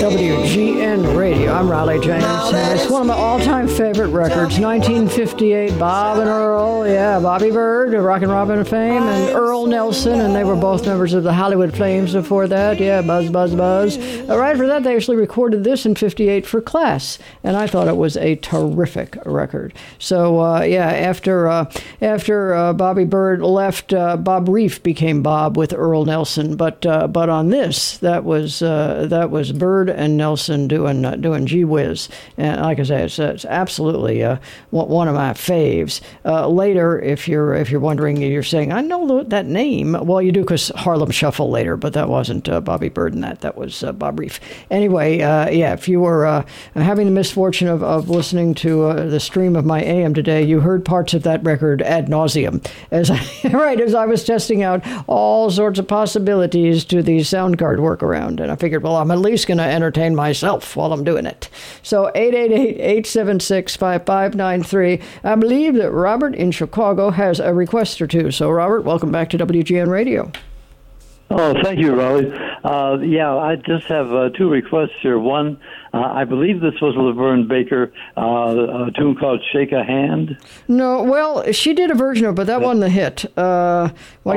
WGN Radio. I'm Riley James, and it's one of my all-time favorite records, 1958, Bob and Earl, Bobby Byrd, Rockin' Robin of fame, and Earl Nelson, and they were both members of the Hollywood Flames before that, Buzz, Buzz, Buzz. Right after that, they actually recorded this in 58 for Class, and I thought it was a terrific record. So, after Bobby Byrd left, Bob Reef became Bob with Earl Nelson, but on this, that was Byrd and Nelson doing Gee Whiz, and like I say, it's absolutely one of my faves. Later, if you're wondering, you're saying I know that name. Well, you do because Harlem Shuffle later, but that wasn't Bobby Byrd and that was Bob Reef. Anyway, if you were having the misfortune of listening to the stream of my AM today, you heard parts of that record ad nauseum as I was testing out all sorts of possibilities to the sound card workaround, and I figured, well, I'm at least going to entertain myself while I'm doing it. So 888-876-5593. I believe that Robert in Chicago has a request or two. So, Robert, welcome back to WGN Radio. Oh, thank you, Raleigh. I just have two requests here. One, I believe this was Laverne Baker, a tune called Shake a Hand. No, well, she did a version of it, but that wasn't the hit. There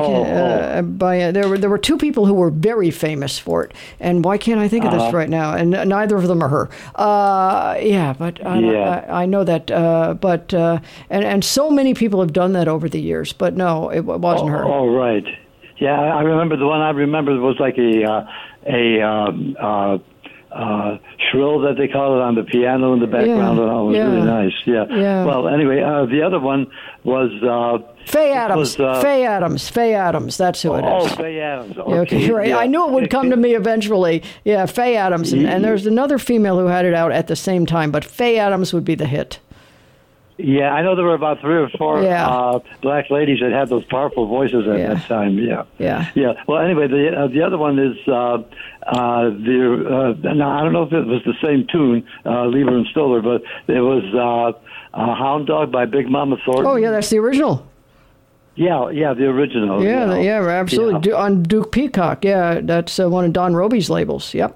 were two people who were very famous for it, and why can't I think of this right now? And neither of them are her. I know that, and so many people have done that over the years, but no, it wasn't her. Oh, right. Yeah, I remember the one I remember was like a shrill that they call it on the piano in the background, and it was really nice. Yeah. Well, anyway, the other one was Faye Adams. Faye Adams. That's who it is. Oh, Faye Adams. Okay, right. Yeah. I knew it would come to me eventually. Yeah, Faye Adams, and there's another female who had it out at the same time, but Faye Adams would be the hit. Yeah, I know there were about 3 or 4 black ladies that had those powerful voices at that time. Yeah. Well, anyway, the other one is now I don't know if it was the same tune, Lieber and Stoller, but it was Hound Dog by Big Mama Thornton. Oh, yeah, that's the original. Yeah, the original. Yeah, absolutely. Yeah. On Duke Peacock. Yeah, that's one of Don Roby's labels. Yep.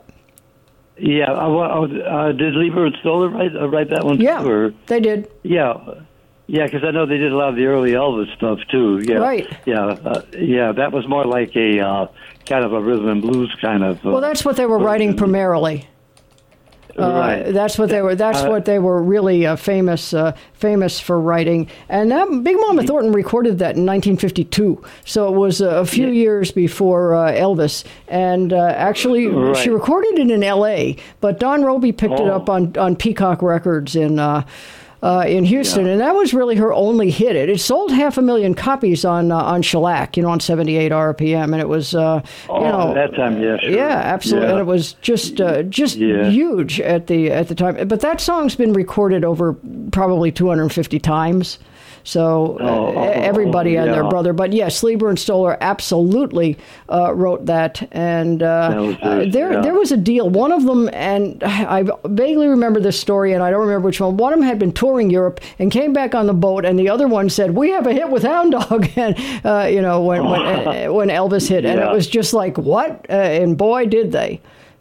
Yeah, did Lieber and Stoller write that one too? Yeah, or? They did. Yeah, because I know they did a lot of the early Elvis stuff too. Yeah, right. That was more like a kind of a rhythm and blues kind of. Well, that's what they were writing primarily. Right. That's what they were. That's what they were really famous for writing. And that Big Mama Thornton recorded that in 1952. So it was a few years before Elvis. And actually, she recorded it in L.A. But Don Roby picked it up on Peacock Records in Houston, and that was really her only hit. It sold 500,000 copies on shellac, on 78 RPM, and it was, at that time, sure. Yeah, absolutely, and it was just huge at the time. But that song's been recorded over probably 250 times. So everybody and their brother. But yes, Lieber and Stoller absolutely wrote that. And there was a deal. One of them, and I vaguely remember this story, and I don't remember which one. One of them had been touring Europe and came back on the boat, and the other one said, "We have a hit with Hound Dog," and when Elvis hit, and it was just like, what? And boy, did they!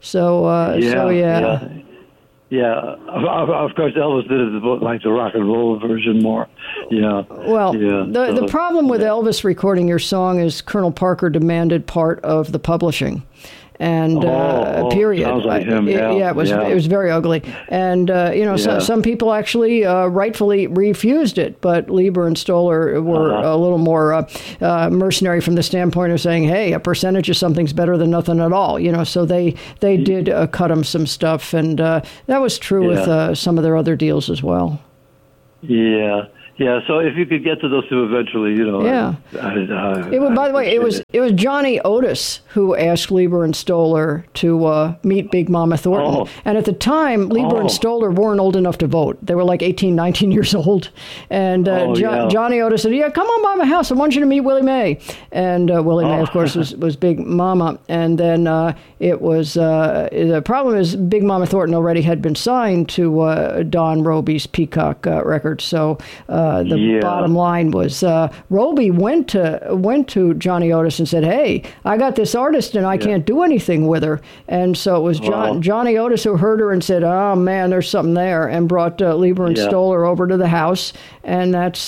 Yeah, of course, Elvis did it like the rock and roll version more. Well, the problem with Elvis recording your song is Colonel Parker demanded part of the publishing. And period. Sounds like him. It was very ugly. And some people actually rightfully refused it, but Lieber and Stoller were a little more mercenary from the standpoint of saying, "Hey, a percentage of something's better than nothing at all." So they did cut them some stuff, and that was true with some of their other deals as well. Yeah. Yeah, so if you could get to those two eventually, Yeah. By the way, it was Johnny Otis who asked Lieber and Stoller to meet Big Mama Thornton. And at the time, Lieber and Stoller weren't old enough to vote. They were like 18, 19 years old. And Johnny Otis said, "Yeah, come on by my house. I want you to meet Willie Mae." And Willie Mae, of course, was Big Mama. And then it was the problem is Big Mama Thornton already had been signed to Don Roby's Peacock Records. So bottom line was Roby went to Johnny Otis and said, "Hey, I got this artist and I can't do anything with her." And so it was Johnny Otis who heard her and said, "Oh man, there's something there," and brought Leiber and Stoller over to the house, and that's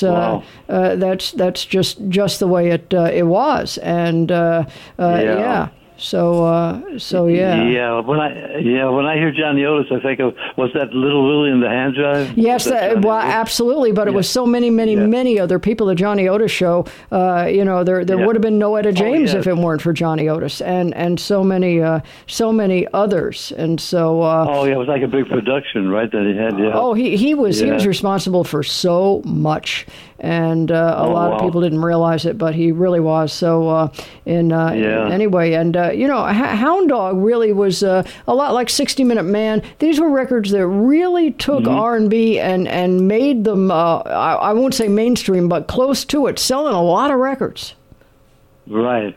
just the way it was, and So yeah. Yeah. When I hear Johnny Otis, I think of, was that Little Willie and the Hand Jive? Yes, absolutely. But it was so many other people. The Johnny Otis show. There would have been no Etta James if it weren't for Johnny Otis, and so many others. And so. It was like a big production, right? That he had. Yeah. Oh, he was responsible for so much. And a lot of people didn't realize it, but he really was. So anyway, and Hound Dog really was a lot like 60 Minute Man. These were records that really took R&B and made them, I won't say mainstream, but close to it, selling a lot of records. Right.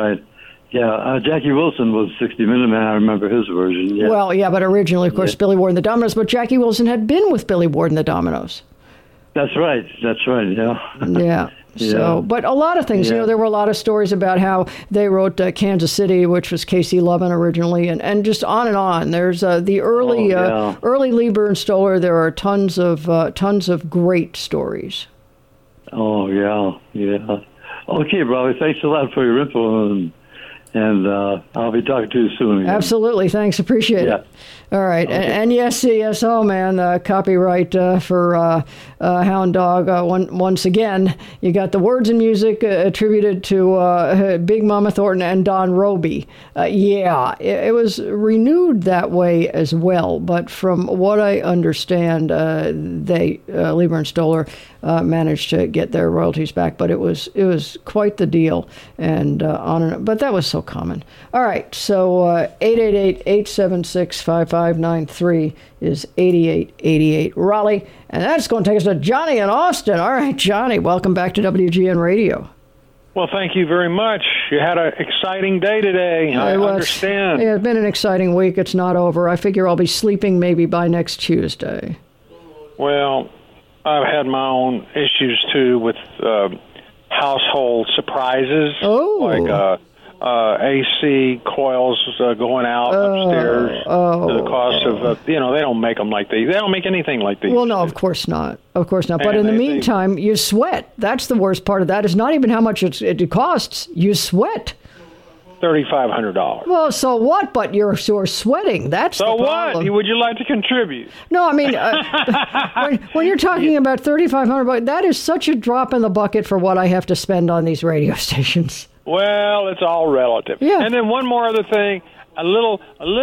Yeah, Jackie Wilson was 60 Minute Man. I remember his version. Yeah. Well, but originally, of course, Billy Ward and the Dominoes, but Jackie Wilson had been with Billy Ward and the Dominoes. That's right. Yeah. Yeah. So, but a lot of things, there were a lot of stories about how they wrote Kansas City, which was Casey Lovin originally, and just on and on. There's the early Leiber and Stoller. There are tons of great stories. Oh yeah. Okay, Robbie. Thanks a lot for your info, and I'll be talking to you soon again. Absolutely. Thanks. Appreciate it. All right. Okay. And yes, man, copyright for Hound Dog. Once again, you got the words and music attributed to Big Mama Thornton and Don Roby. It was renewed that way as well. But from what I understand, Leiber and Stoller managed to get their royalties back. But it was quite the deal, and but that was so common. All right. So 888-876-5593 is 8888 Raleigh, and that's going to take us to Johnny in Austin. All right, Johnny, welcome back to WGN Radio. Well, thank you very much. You had an exciting day today. I understand. It's been an exciting week. It's not over. I figure I'll be sleeping maybe by next Tuesday. Well, I've had my own issues too with household surprises. Like AC coils going out upstairs to the cost of they don't make them like they don't make anything like these. Well, no, of course not. But in the meantime, you sweat. That's the worst part of that. Is not even how much it costs. You sweat. $3,500. Well, so what? But you're sweating. That's the problem. What? Would you like to contribute? No, I mean, when you're talking about $3,500, that is such a drop in the bucket for what I have to spend on these radio stations. Well, it's all relative. Yeah. And then one more other thing, a little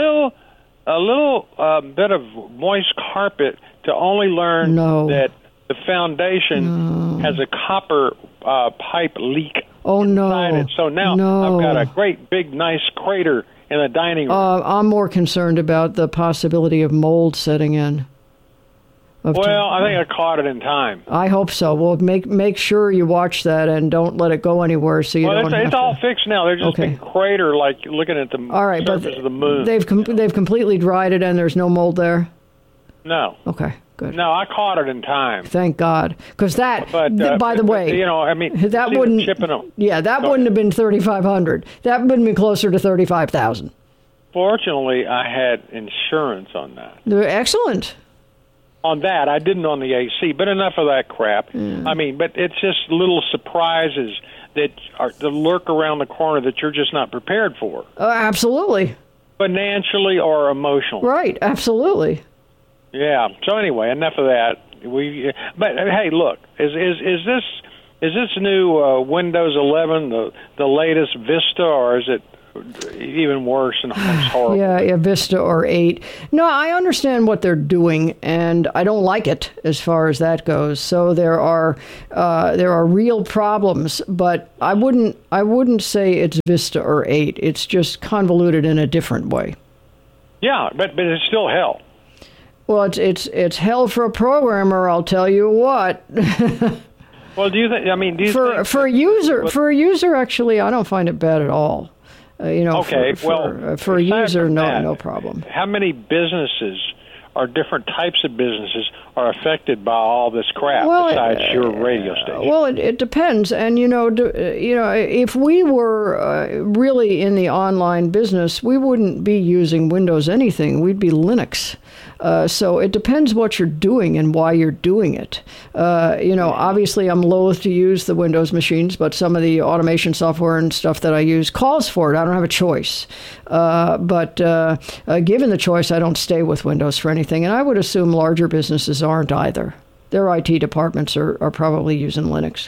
bit of moist carpet to only learn that the foundation has a copper pipe leak inside it. So now I've got a great big nice crater in the dining room. I'm more concerned about the possibility of mold setting in. I think I caught it in time. I hope so. Well, make sure you watch that and don't let it go anywhere. So it's all fixed now. They're just a crater, like looking at the surface of the moon. They've completely dried it, and there's no mold there. No. Okay. Good. No, I caught it in time. Thank God, because by the way, that wouldn't. That wouldn't have been $3,500. That would have been closer to $35,000. Fortunately, I had insurance on that. Excellent. On that, I didn't on the AC, but enough of that crap. I mean, but it's just little surprises that lurk around the corner that you're just not prepared for. Absolutely. Financially or emotionally. Right, absolutely. Yeah. So anyway, enough of that. But hey, look, is this new Windows 11 the latest Vista, or is it even worse and horrible? Yeah, Vista or 8. No, I understand what they're doing, and I don't like it as far as that goes. So there are real problems, but I wouldn't say it's Vista or 8. It's just convoluted in a different way. Yeah, but it's still hell. Well, it's hell for a programmer, I'll tell you what. Well, do you think? I mean, for a user, actually, I don't find it bad at all. For a user, no problem. How many businesses or different types of businesses are affected by all this crap besides your radio station? Well, it depends. And, if we were really in the online business, we wouldn't be using Windows anything. We'd be Linux. So it depends what you're doing and why you're doing it. Obviously I'm loath to use the Windows machines, but some of the automation software and stuff that I use calls for it. I don't have a choice. But given the choice, I don't stay with Windows for anything. And I would assume larger businesses aren't either. Their IT departments are probably using Linux.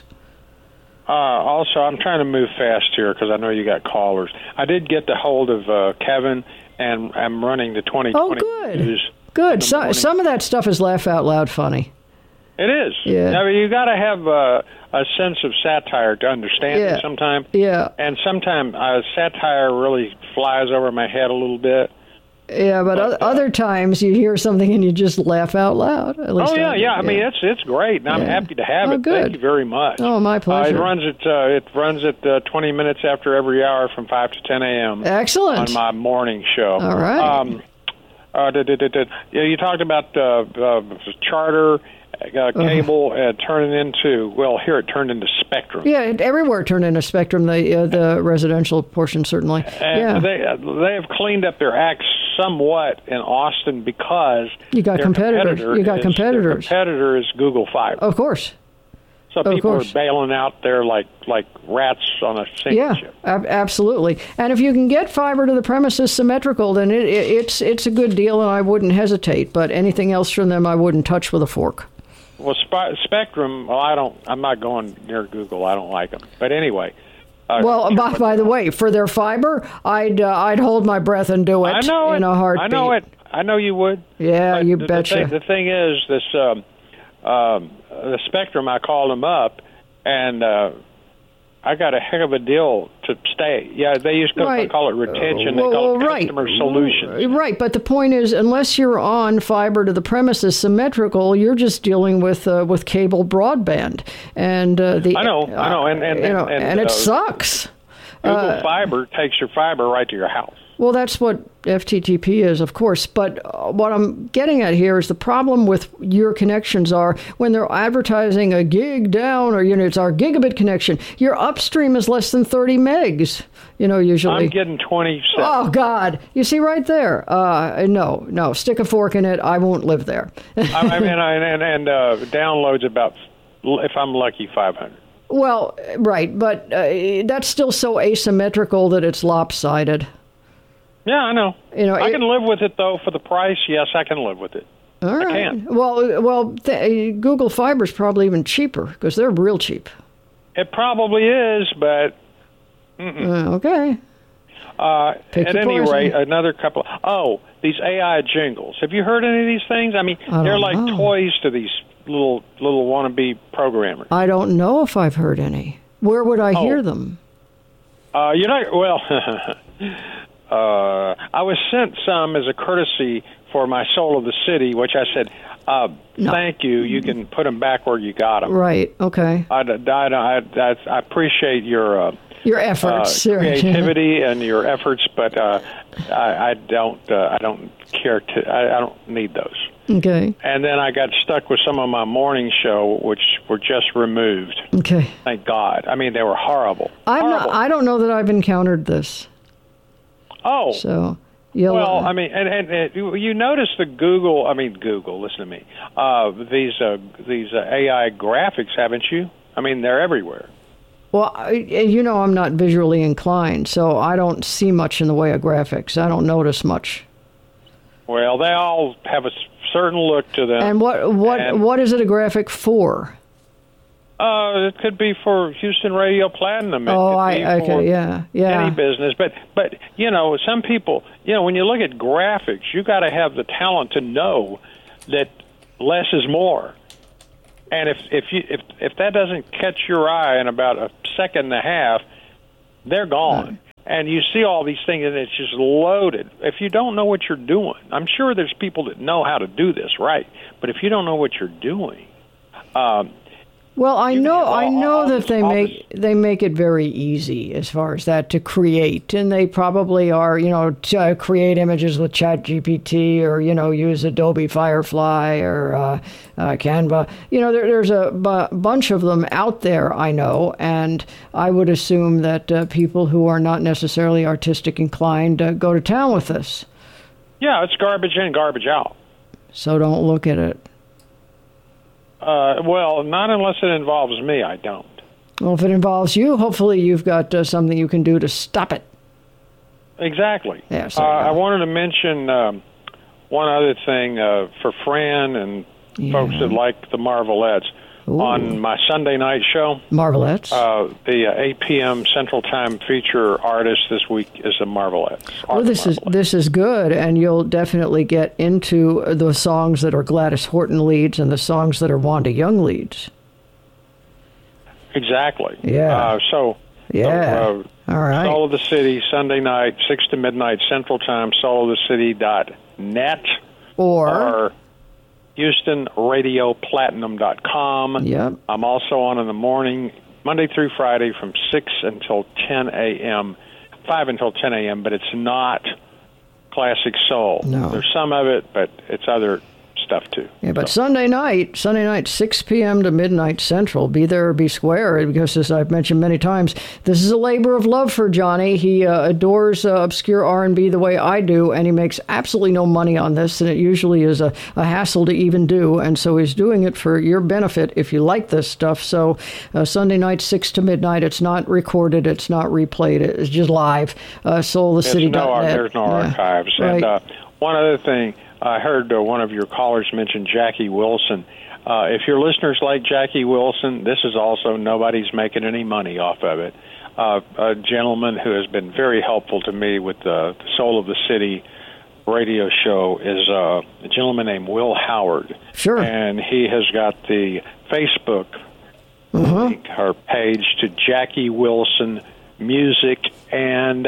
Also, I'm trying to move fast here because I know you got callers. I did get the hold of Kevin, and I'm running the 2020 news. Good. Some of that stuff is laugh out loud funny. It is. Yeah. Now, you got to have a sense of satire to understand it sometimes. Yeah. And sometimes satire really flies over my head a little bit. Yeah, but other times you hear something and you just laugh out loud. At least I mean, it's great, and I'm happy to have it. Good. Thank you very much. Oh, my pleasure. It runs at 20 minutes after every hour from 5 to 10 a.m. Excellent. On my morning show. All right. You talked about Charter, cable turning into, here it turned into Spectrum. Yeah, everywhere it turned into Spectrum, the residential portion certainly. And they have cleaned up their act somewhat in Austin because you got competitors. Their competitor is Google Fiber. Of course. So people are bailing out there like rats on a single chip. Absolutely. And if you can get fiber to the premises symmetrical, then it's a good deal, and I wouldn't hesitate. But anything else from them, I wouldn't touch with a fork. Well, Spectrum. Well, I'm not going near Google. I don't like them. But anyway. By the way, for their fiber, I'd hold my breath and do it in a heartbeat. I know it. I know you would. Yeah, you betcha. The thing is, this the Spectrum, I called them up, and I got a heck of a deal to stay. Yeah, they used to call it retention. They call it customer solutions. Right, but the point is, unless you're on fiber to the premises symmetrical, you're just dealing with cable broadband, and I know, and it sucks. Google Fiber takes your fiber right to your house. Well, that's what FTTP is, of course. But what I'm getting at here is the problem with your connections are when they're advertising a gig down, or it's our gigabit connection. Your upstream is less than 30 megs. Usually. I'm getting 27. Oh God! You see right there. No. Stick a fork in it. I won't live there. I mean, and downloads about, if I'm lucky, 500. Well, right, but that's still so asymmetrical that it's lopsided. Yeah, I know. I can live with it, though, for the price. Yes, I can live with it. All right. I can. Well, Google Fiber's probably even cheaper because they're real cheap. It probably is, but... okay. At any rate, another couple... these AI jingles. Have you heard any of these things? I mean, they're like toys to these little wannabe programmers. I don't know if I've heard any. Where would I hear them? I was sent some as a courtesy for my Soul of the City, which I said, thank you. You can put them back where you got them. Right. Okay. I appreciate your efforts, creativity, and your efforts, but I don't care to. I don't need those. Okay. And then I got stuck with some of my morning show, which were just removed. Okay. Thank God. I mean, they were horrible. I don't know that I've encountered this. Oh. So. I mean, and you notice the Google. Listen to me. These AI graphics, haven't you? I mean, they're everywhere. Well, I'm not visually inclined, so I don't see much in the way of graphics. I don't notice much. Well, they all have a certain look to them. And what is it a graphic for? It could be for Houston Radio Platinum. Any business. But some people, when you look at graphics, you got to have the talent to know that less is more. And if that doesn't catch your eye in about a second and a half, they're gone. And you see all these things, and it's just loaded. If you don't know what you're doing, I'm sure there's people that know how to do this right. But if you don't know what you're doing, Well, I know that they make it very easy as far as that to create, and they probably are, to create images with ChatGPT or use Adobe Firefly or Canva. There's a bunch of them out there, I know, and I would assume that people who are not necessarily artistic inclined go to town with this. Yeah, it's garbage in, garbage out. So don't look at it. Well, not unless it involves me, I don't. Well, if it involves you, hopefully you've got something you can do to stop it. Exactly. Yeah, I wanted to mention one other thing for Fran and folks that like the Marvelettes. Ooh. On my Sunday night show, Marvelettes, the 8 p.m. Central Time feature artist this week is the Marvelettes. Oh, this is good, and you'll definitely get into the songs that are Gladys Horton leads and the songs that are Wanda Young leads. Exactly. Yeah. All right. Soul of the City, Sunday night, 6 to midnight Central Time, soulofthecity.net. Or HoustonRadioPlatinum.com. Yep. I'm also on in the morning, Monday through Friday from 6 until 10 a.m., 5 until 10 a.m., but it's not classic soul. No. There's some of it, but it's other stuff too. Yeah, but Sunday night, 6 p.m. to midnight Central. Be there or be square, because as I've mentioned many times, this is a labor of love for Johnny. He adores obscure R&B the way I do, and he makes absolutely no money on this, and it usually is a hassle to even do, and so he's doing it for your benefit if you like this stuff. So Sunday night, 6 to midnight, it's not recorded, it's not replayed, it's just live. SoulOfTheCity.net. There's no archives. Right. And one other thing, I heard one of your callers mention Jackie Wilson. If your listeners like Jackie Wilson, this is also nobody's making any money off of it. A gentleman who has been very helpful to me with the Soul of the City radio show is a gentleman named Will Howard. Sure. And he has got the Facebook link, her page to Jackie Wilson Music and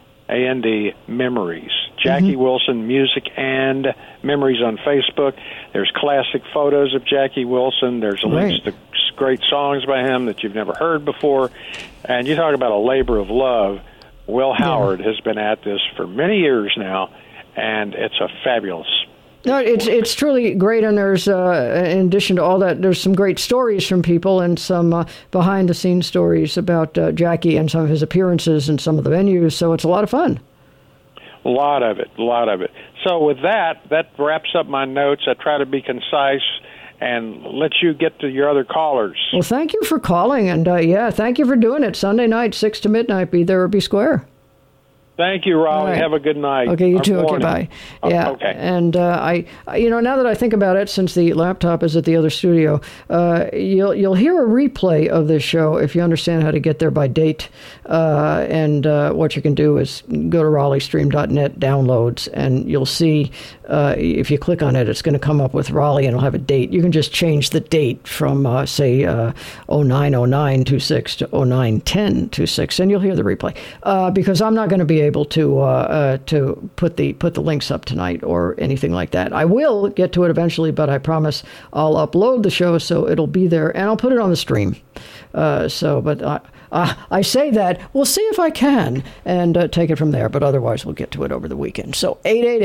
A&D Memories. Jackie Wilson Music and Memories on Facebook. There's classic photos of Jackie Wilson. There's links to great songs by him that you've never heard before. And you talk about a labor of love. Will Howard has been at this for many years now, and it's a fabulous. No, it's truly great, and there's, in addition to all that, there's some great stories from people and some behind-the-scenes stories about Jackie and some of his appearances and some of the venues, so it's a lot of fun. A lot of it. So with that wraps up my notes. I try to be concise and let you get to your other callers. Well, thank you for calling, and thank you for doing it. Sunday night, 6 to midnight, be there or be square. Thank you, Raleigh. Right. Have a good night. Okay, you too. Okay, bye. Yeah. Okay. And I, now that I think about it, since the laptop is at the other studio, you'll hear a replay of this show if you understand how to get there by date. And what you can do is go to RaleighStream.net downloads, and you'll see if you click on it, it's going to come up with Raleigh, and it'll have a date. You can just change the date from say 090926 to 091026, and you'll hear the replay. Because I'm not going to be able to put the links up tonight or anything like that. I will get to it eventually, but I promise I'll upload the show so it'll be there, and I'll put it on the stream. But I say that. We'll see if I can and take it from there, but otherwise we'll get to it over the weekend. So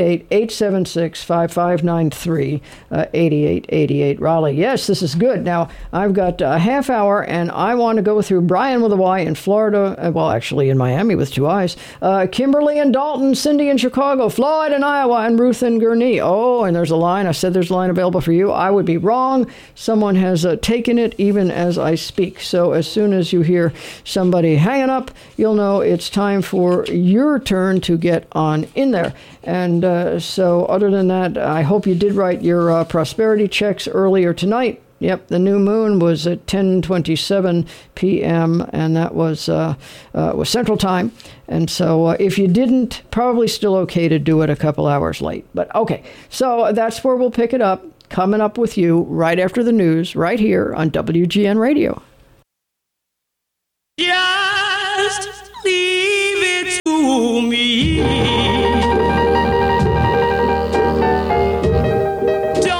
888-876-5593, 8888 Raleigh. Yes, this is good. Now, I've got a half hour, and I want to go through Brian with a Y in Florida, well, actually in Miami with two I's, Kimberly and Dalton, Cindy in Chicago, Floyd in Iowa, and Ruth in Gurnee. Oh, and there's a line. I said there's a line available for you. I would be wrong. Someone has taken it even as I speak. So as soon as you hear somebody hanging up, you'll know it's time for your turn to get on in there. And so other than that, I hope you did write your prosperity checks earlier tonight. Yep, the new moon was at 10:27 p.m., and that was Central Time. And so if you didn't, probably still okay to do it a couple hours late. But okay, so that's where we'll pick it up, coming up with you right after the news, right here on WGN Radio. Just